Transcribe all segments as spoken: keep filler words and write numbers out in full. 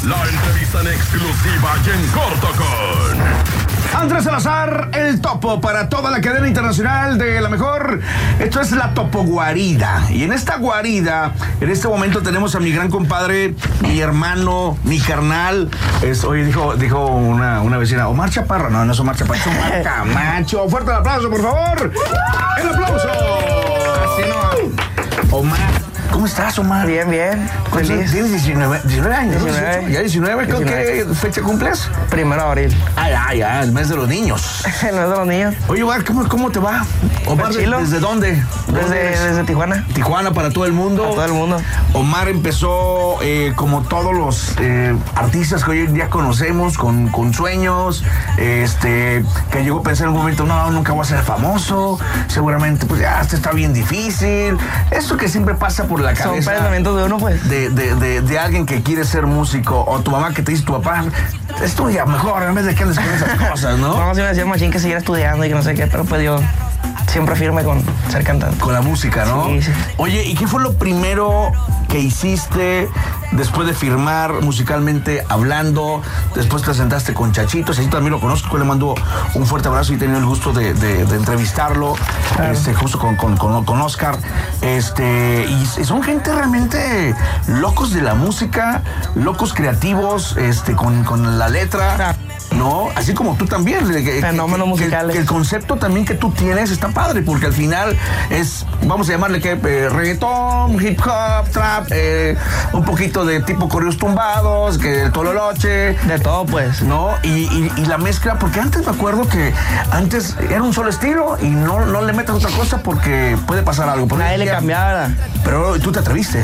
La entrevista en exclusiva y en corto con Andrés Salazar, el topo para toda la cadena internacional de la mejor. Esto es la Topo Guarida. Y en esta guarida, en este momento tenemos a mi gran compadre, mi hermano, mi carnal. Es, oye, dijo, dijo una, una vecina, Omar Chaparro. No, no es Omar Chaparro, es Omar Camacho. Fuerte el aplauso, por favor. El aplauso. Así no. Omar. ¿Cómo estás, Omar? Bien, bien. Feliz. Tienes diecinueve, diecinueve años. diecinueve. ¿Ya diecinueve? ¿Con diecinueve. qué fecha cumples? Primero de abril. Ah, ya, ya, el mes de los niños. El mes de los niños. Oye, Omar, ¿cómo, cómo te va? Omar, Chilo. ¿desde dónde? ¿Dónde Desde, eres? desde Tijuana. Tijuana para todo el mundo. Para todo el mundo. Omar empezó eh, como todos los eh, artistas que hoy en día conocemos, con, con sueños, este, que llegó a pensar en un momento, no, nunca voy a ser famoso, seguramente, pues ya, esto está bien difícil. Eso que siempre pasa por la Son cabeza pensamientos de uno, pues. de, de, de, de alguien que quiere ser músico, o tu mamá que te dice, tu papá, estudia mejor en vez de que andes con esas cosas, ¿no? No, sí me decía Machín que siguiera estudiando y que no sé qué, pero pues yo siempre firme con ser cantante. Con la música, ¿no? Sí, sí. Oye, ¿y qué fue lo primero que hiciste después de firmar musicalmente hablando? Después te sentaste con Chachito. Chachito también lo conozco, le mando un fuerte abrazo y he tenido el gusto de, de, de entrevistarlo, Claro. este, justo con, con, con, con Oscar. Este, y son gente realmente locos de la música, locos creativos, este, con, con la letra. Claro. No, así como tú también. que- Fenómenos que- musicales. Que el concepto también que tú tienes está padre, porque al final es, vamos a llamarle que eh, reggaetón, hip hop, trap, eh, un poquito de tipo corridos tumbados, que el tololoche, De todo, pues. ¿no? Y, y- y la mezcla, porque antes me acuerdo que antes era un solo estilo y no, no le metas otra cosa porque puede pasar algo. Pero Nadie hoy le día- cambiaba, ¿verdad? Pero tú te atreviste.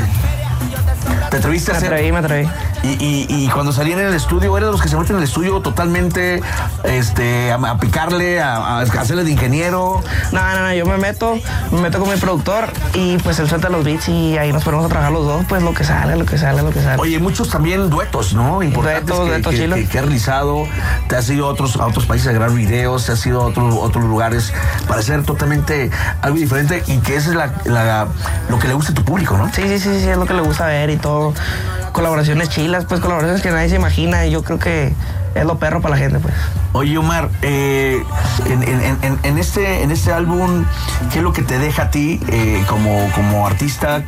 Te atreviste a Me hacer. atreví, me atreví. Y, y, y cuando salí en el estudio, era de los que se meten en el estudio totalmente este, a, a picarle, a, a hacerle de ingeniero. No, no, no, yo me meto, me meto con mi productor y pues él suelta los beats y ahí nos ponemos a trabajar los dos, pues lo que sale, lo que sale, lo que sale. Oye, muchos también duetos, ¿no? Importantes Duetos, que, duetos que, chilos. que, que has realizado. Te has ido a otros, a otros países a grabar videos, te has ido a otros, otros lugares para hacer totalmente algo diferente y que eso es la, la- lo que le gusta a tu público, ¿no? Sí, sí, sí, sí, es lo que le gusta ver y todo. Colaboraciones chilas, pues colaboraciones que nadie se imagina y yo creo que es lo perro para la gente, pues. Oye, Omar, eh, en, en- en- en este, en este álbum, ¿qué es lo que te deja a ti eh, como, como artista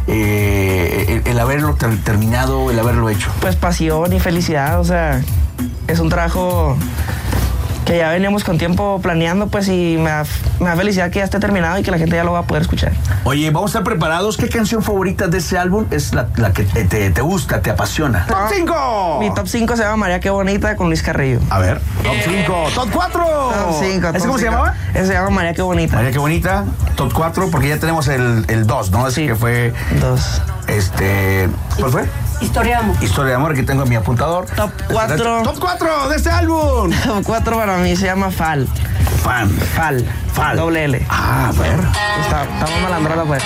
eh, el, el haberlo ter- terminado, el haberlo hecho? Pues pasión y felicidad, o sea, es un trabajo que ya veníamos con tiempo planeando, pues, y me da, me da felicidad que ya esté terminado y que la gente ya lo va a poder escuchar. Oye, vamos a estar preparados. ¿Qué canción favorita de ese álbum es la, la que te, te- te gusta, te apasiona? ¡Top cinco! Mi top cinco se llama María Qué Bonita con Luis Carrillo. A ver, top cinco. ¡Top cuatro! Top cinco. ¿Ese top cómo se cinco. llamaba? Ese se llama María Qué Bonita. María, qué bonita. Top cuatro, porque ya tenemos el, el dos, ¿no? Ese Sí. que fue, Dos. este... ¿Cuál fue? Historia de amor. Historia de amor, aquí tengo mi apuntador. Top cuatro. Top cuatro de este álbum. Top cuatro para mí se llama Fal. Fan. Fal. Fal. Doble L. Ah, a ver. Está, estamos malandrona, pues.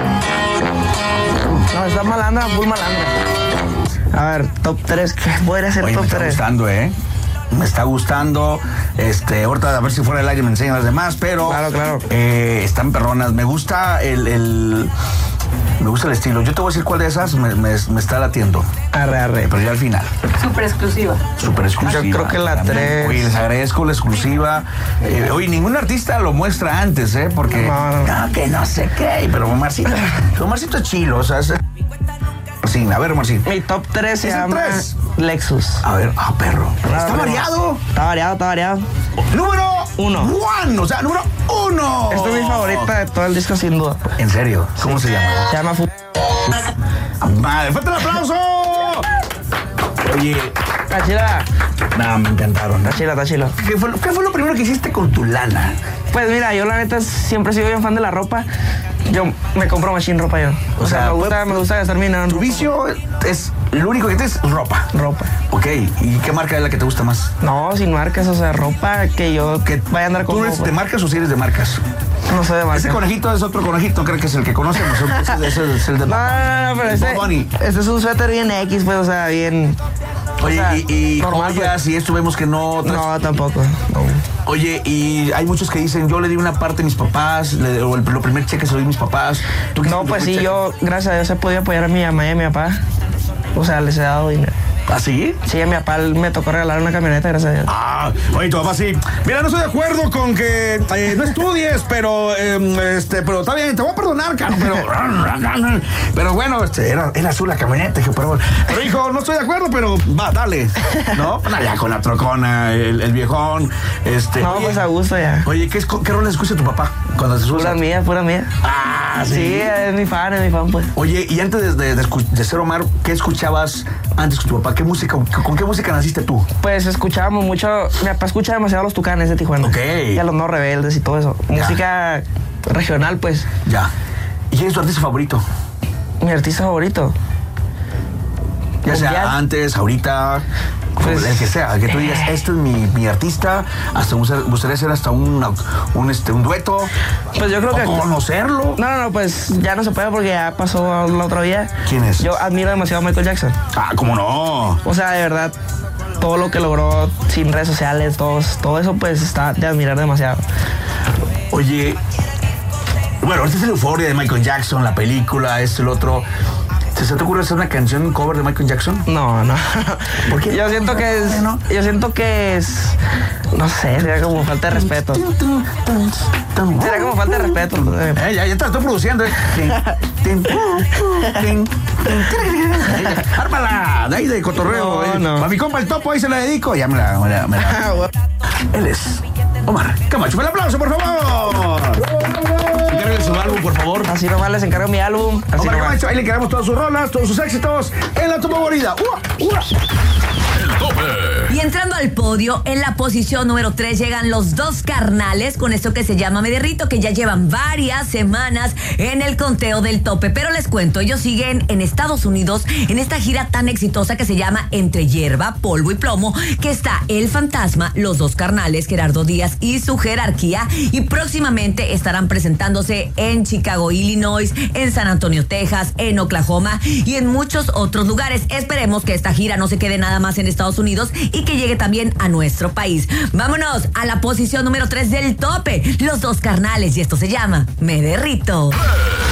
No, está malandra, full malandra. A ver, top tres. ¿Qué podría ser Oye, me top está tres? gustando, ¿eh? Me está gustando. Este, ahorita a ver si fuera el aire me enseñan las demás, pero. Claro, claro. eh, están perronas. Me gusta el, el- Me gusta el estilo. Yo te voy a decir cuál de esas me, me- me está latiendo. Arre, arre. Pero ya al final. Súper exclusiva. Súper exclusiva. Yo creo que la También. tres. Oye, les agradezco la exclusiva. Eh, oye, ningún artista lo muestra antes, ¿eh? Porque. No, no, no. No, que no sé qué. Pero Omarcito. Omarcito es chilo, o sea. Es... Sí, a ver, Omarcito. Mi top tres se ¿Es el llama tres? Lexus. A ver, ah, perro. Está pero- variado. Está variado, está variado. Número Uno. One, o sea, número uno. Esta es mi favorita de todo el disco, sin duda. ¿En serio? ¿Cómo se llama? Se llama Fu- Madre, fuerte el aplauso. Oye, Está chila, no, me encantaron. está chila, está chila. ¿Qué fue, ¿Qué fue lo primero que hiciste con tu lana? Pues mira, yo la neta siempre he sido bien fan de la ropa. Yo me compro machine ropa yo. O, O sea, sea, me gusta, me gusta gastar mi dinero en Tu ropa. vicio es, lo único que tienes es ropa. Ropa. Ok, ¿y qué marca es la que te gusta más? No, sin marcas, o sea, ropa que yo Que vaya a andar con. ¿Tú eres de marcas o si eres de marcas? No sé de marcas. Ese conejito es otro conejito, creo que es el que conocemos. Ese, ese es el de No, no, no, pero este, Bob Bunny. este es un suéter bien X, pues, o sea, bien. Oye, o sea, y, y normal, joyas y esto vemos que no... traes- No, tampoco. No. Oye, y hay muchos que dicen, yo le di una parte a mis papás, le- o el, lo primer cheque se lo di a mis papás. ¿Tú qué No, hiciste pues con sí, el cheque? yo, gracias a Dios, he podido apoyar a mi mamá y a mi papá. O sea, les he dado dinero. ¿Ah, sí? Sí, a mi papá me tocó regalar una camioneta, gracias a Dios. Ah, oye, tu papá sí. Mira, no estoy de acuerdo con que eh, no estudies, pero eh, este, pero está bien, te voy a perdonar, caro, pero pero bueno, este, era, era azul la camioneta, dije, pero, pero hijo, no estoy de acuerdo, pero va, dale. ¿No? Ya con la trocona, el, el viejón, este. No, oye, pues a gusto ya. Oye, ¿qué, qué rola escucha tu papá cuando se sube? Pura mía, pura mía. Ah, sí. Sí, es mi fan, es mi fan, pues. Oye, y antes de, de, de, de ser Omar, ¿qué escuchabas antes que tu papá? ¿Qué música, con qué música naciste tú? Pues escuchábamos mucho, mi papá escucha demasiado a los Tucanes de Tijuana. Ok. Y a los No Rebeldes y todo eso. Ya. Música regional, pues. Ya. ¿Y quién es tu artista favorito? Mi artista favorito. Ya sea Mundial. antes, ahorita, Pues, el que sea, que tú digas, este es mi, mi artista, hasta un, gustaría hacer hasta un, un, este, un dueto. Pues yo creo o que... conocerlo. No, no, no, pues ya no se puede porque ya pasó la otra día. ¿Quién es? Yo admiro demasiado a Michael Jackson. Ah, ¿cómo no? O sea, de verdad, todo lo que logró sin redes sociales, todo, todo eso, pues está de admirar demasiado. Oye, bueno, esta es la euforia de Michael Jackson, la película, esto, el otro. ¿Se te ocurre hacer una canción, un cover de Michael Jackson? No, no. ¿Por qué? Yo siento que es... ¿No? Yo siento que es... No sé, sería como falta de respeto. Sería como falta de respeto. Eh, ya, ya te estoy produciendo. Eh. Tin, tin, tin, tin. Ármala, de ahí de cotorreo. No, eh. no. A mi compa el Topo, ahí se la dedico. Ya me la... Me la, me la. Él es Omar Camacho. Un aplauso, por favor. Encárguenle su álbum, por favor. Así nomás les encargo mi álbum. Así Omar nomás. Camacho, ahí le quedamos todas sus rolas, todos sus éxitos en la Topo Guarida. ¡Ua! ¡Ua! El tope. Y entrando al podio, en la posición número tres llegan los Dos Carnales con esto que se llama Me Derrito, que ya llevan varias semanas en el conteo del tope. Pero les cuento, ellos siguen en Estados Unidos en esta gira tan exitosa que se llama Entre Hierba, Polvo y Plomo, que está El Fantasma, Los Dos Carnales, Gerardo Díaz y su jerarquía. Y próximamente estarán presentándose en Chicago, Illinois, en San Antonio, Texas, en Oklahoma y en muchos otros lugares. Esperemos que esta gira no se quede nada más en Estados Unidos y que llegue también a nuestro país. Vámonos a la posición número tres del tope, Los Dos Carnales, y esto se llama Me Derrito.